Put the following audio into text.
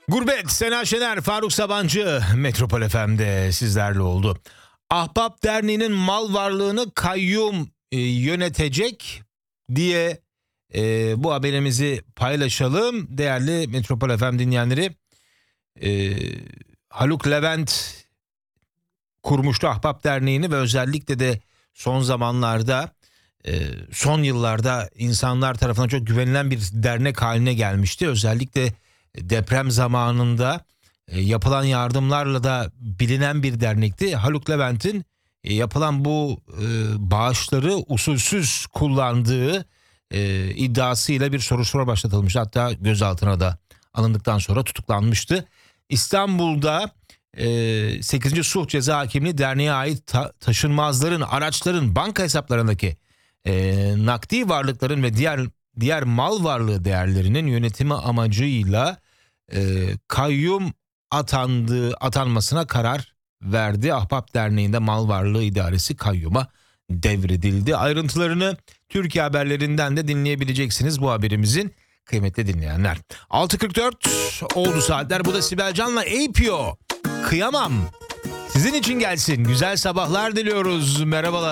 Gurbet, Sena Şener, Faruk Sabancı Metropol FM'de sizlerle oldu. Ahbap Derneği'nin mal varlığını kayyum yönetecek diye bu haberimizi paylaşalım. Değerli Metropol FM dinleyenleri, Haluk Levent kurmuştu Ahbap Derneği'ni ve özellikle de son zamanlarda, son yıllarda insanlar tarafından çok güvenilen bir dernek haline gelmişti. Özellikle deprem zamanında yapılan yardımlarla da bilinen bir dernekti. Haluk Levent'in yapılan bu bağışları usulsüz kullandığı iddiasıyla bir soruşturma başlatılmış. Hatta gözaltına da alındıktan sonra tutuklanmıştı. İstanbul'da 8. Sulh Ceza Hakimliği derneğe ait taşınmazların, araçların, banka hesaplarındaki nakdi varlıkların ve diğer mal varlığı değerlerinin yönetimi amacıyla kayyum atanmasına karar verdi. Ahbap Derneği'nde mal varlığı idaresi kayyuma devredildi. Ayrıntılarını Türkiye haberlerinden de dinleyebileceksiniz bu haberimizin, kıymetli dinleyenler. 6.44 oldu saatler. Bu da Sibel Can'la APO. Kıyamam. Sizin için gelsin. Güzel sabahlar diliyoruz. Merhabalar.